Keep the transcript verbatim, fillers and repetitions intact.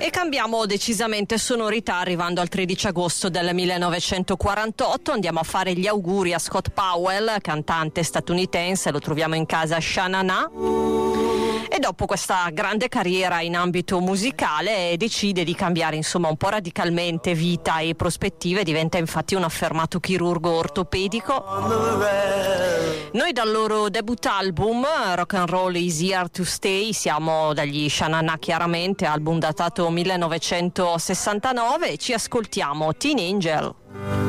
E cambiamo decisamente sonorità arrivando al tredici agosto del millenovecentoquarantotto. Andiamo a fare gli auguri a Scott Powell, cantante statunitense, lo troviamo in casa Sha Na Na. E dopo questa grande carriera in ambito musicale decide di cambiare insomma un po' radicalmente vita e prospettive, diventa infatti un affermato chirurgo ortopedico. Noi dal loro debut album Rock and Roll is Here to Stay, siamo dagli Sha Na Na chiaramente, album datato millenovecentosessantanove, ci ascoltiamo Teen Angel.